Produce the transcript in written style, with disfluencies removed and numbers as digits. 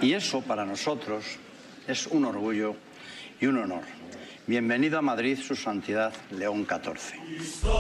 Y eso para nosotros es un orgullo y un honor. Bienvenido a Madrid, Su Santidad León XIV.